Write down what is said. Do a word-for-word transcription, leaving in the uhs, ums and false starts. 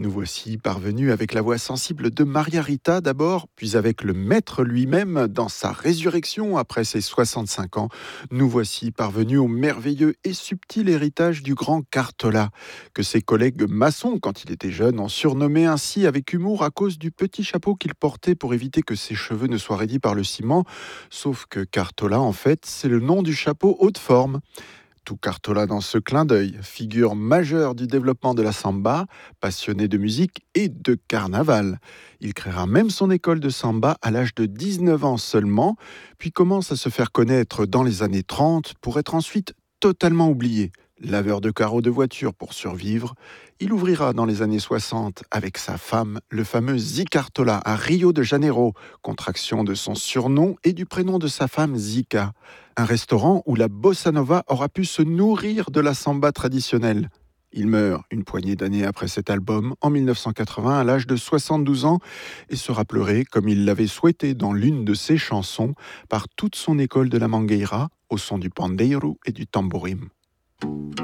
Nous voici parvenus avec la voix sensible de Maria Rita d'abord, puis avec le maître lui-même dans sa résurrection après ses soixante-cinq ans. Nous voici parvenus au merveilleux et subtil héritage du grand Cartola, que ses collègues maçons, quand il était jeune, ont surnommé ainsi avec humour à cause du petit chapeau qu'il portait pour éviter que ses cheveux ne soient raidis par le ciment. Sauf que Cartola, en fait, c'est le nom du chapeau haute forme. Tout Cartola dans ce clin d'œil, figure majeure du développement de la samba, passionné de musique et de carnaval. Il créera même son école de samba à l'âge de dix-neuf ans seulement, puis commence à se faire connaître dans les années trente pour être ensuite totalement oublié. Laveur de carreaux de voiture pour survivre, il ouvrira dans les années soixante avec sa femme le fameux Zicartola à Rio de Janeiro, contraction de son surnom et du prénom de sa femme Zica. Un restaurant où la bossa nova aura pu se nourrir de la samba traditionnelle. Il meurt une poignée d'années après cet album, en mille neuf cent quatre-vingts, à l'âge de soixante-douze ans, et sera pleuré, comme il l'avait souhaité dans l'une de ses chansons, par toute son école de la mangueira, au son du pandeiro et du tambourim.